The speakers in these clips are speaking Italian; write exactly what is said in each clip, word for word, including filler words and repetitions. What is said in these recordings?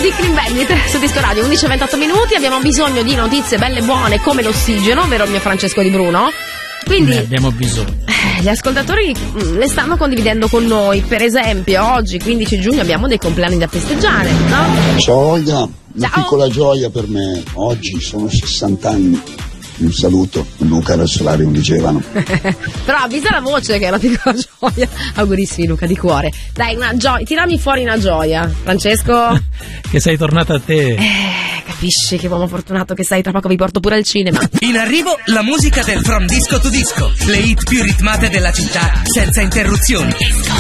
Così Clean Bandit su Disco Radio, undici e ventotto minuti. Abbiamo bisogno di notizie belle buone come l'ossigeno, vero mio Francesco Di Bruno? Quindi ne abbiamo bisogno. Eh, gli ascoltatori le stanno condividendo con noi. Per esempio, oggi quindici giugno abbiamo dei compleanni da festeggiare, no? Gioia, una Ciao. piccola gioia per me. Oggi sono sessanta anni. Un saluto, Luca dal Solarium di Gevano. Però avvisa la voce che è una piccola gioia. Augurissimi Luca, di cuore. Dai, una gioia, tirami fuori una gioia, Francesco. Che sei tornata a te. Eh, capisci che uomo fortunato che sei, tra poco vi porto pure al cinema. In arrivo la musica del From Disco to Disco, le hit più ritmate della città, senza interruzioni. Disco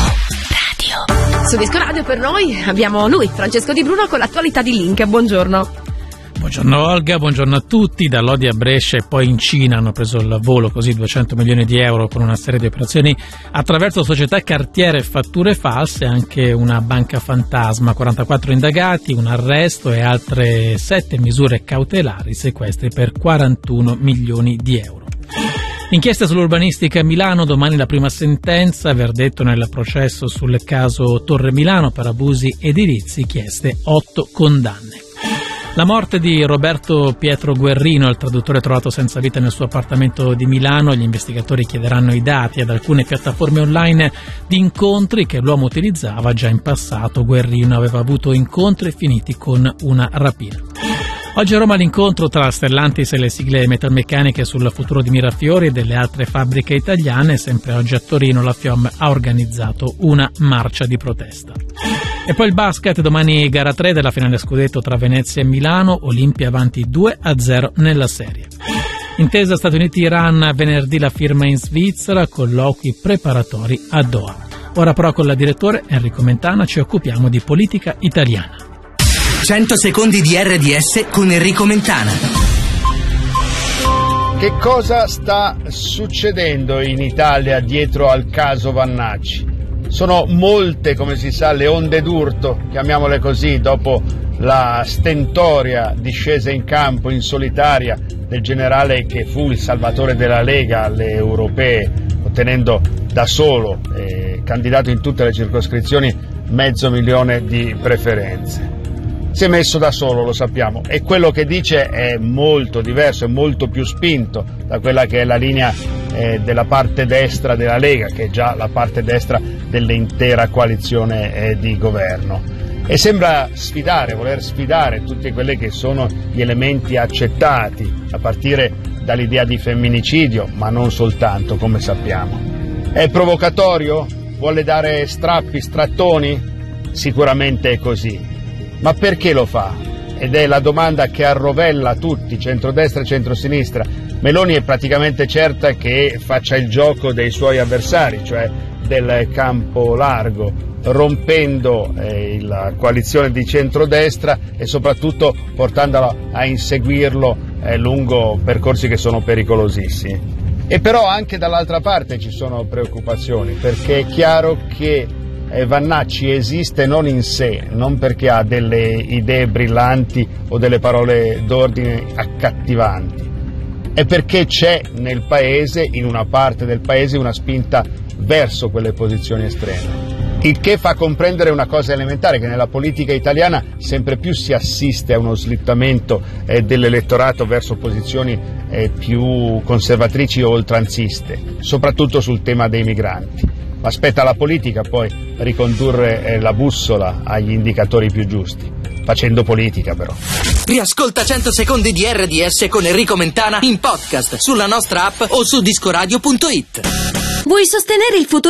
Radio. Su Disco Radio per noi abbiamo lui, Francesco Di Bruno, con l'attualità di Link. Buongiorno. Buongiorno Olga, buongiorno a tutti. Da Lodi a Brescia e poi in Cina hanno preso il volo così duecento milioni di euro con una serie di operazioni attraverso società cartiere e fatture false, anche una banca fantasma, quarantaquattro indagati, un arresto e altre sette misure cautelari, sequestri per quarantuno milioni di euro. Inchiesta sull'urbanistica a Milano, domani la prima sentenza, verdetto nel processo sul caso Torre Milano per abusi edilizi, chieste otto condanne. La morte di Roberto Pietro Guerrino, il traduttore trovato senza vita nel suo appartamento di Milano. Gli investigatori chiederanno i dati ad alcune piattaforme online di incontri che l'uomo utilizzava. Già in passato Guerrino aveva avuto incontri finiti con una rapina. Oggi a Roma l'incontro tra Stellantis e le sigle metalmeccaniche sul futuro di Mirafiori e delle altre fabbriche italiane. Sempre oggi a Torino la FIOM ha organizzato una marcia di protesta. E poi il basket, domani gara tre della finale scudetto tra Venezia e Milano, Olimpia avanti due a zero nella serie. Intesa Stati Uniti-Iran, venerdì la firma in Svizzera, colloqui preparatori a Doha. Ora però con la direttore Enrico Mentana ci occupiamo di politica italiana. cento secondi di R D S con Enrico Mentana. Che cosa sta succedendo in Italia dietro al caso Vannacci? Sono molte, come si sa, le onde d'urto, chiamiamole così, dopo la stentoria discesa in campo in solitaria del generale che fu il salvatore della Lega alle europee, ottenendo da solo, eh, candidato in tutte le circoscrizioni, mezzo milione di preferenze. Si è messo da solo, lo sappiamo, e quello che dice è molto diverso, è molto più spinto da quella che è la linea eh, della parte destra della Lega, che è già la parte destra dell'intera coalizione eh, di governo. E sembra sfidare, voler sfidare tutti quelli che sono gli elementi accettati, a partire dall'idea di femminicidio, ma non soltanto, come sappiamo. È provocatorio? Vuole dare strappi, strattoni? Sicuramente è così. Ma perché lo fa? Ed è la domanda che arrovella tutti, centrodestra e centrosinistra. Meloni è praticamente certa che faccia il gioco dei suoi avversari, cioè del campo largo, rompendo eh, la coalizione di centrodestra e soprattutto portandola a inseguirlo eh, lungo percorsi che sono pericolosissimi. E però anche dall'altra parte ci sono preoccupazioni, perché è chiaro che Vannacci esiste non in sé, non perché ha delle idee brillanti o delle parole d'ordine accattivanti, è perché c'è nel paese, in una parte del paese, una spinta verso quelle posizioni estreme. Il che fa comprendere una cosa elementare, che nella politica italiana sempre più si assiste a uno slittamento eh, dell'elettorato verso posizioni eh, più conservatrici o oltranziste, soprattutto sul tema dei migranti. Ma spetta alla politica poi ricondurre eh, la bussola agli indicatori più giusti, facendo politica però. Riascolta cento secondi di R D S con Enrico Mentana in podcast sulla nostra app o su discoradio punto it. Vuoi sostenere il futuro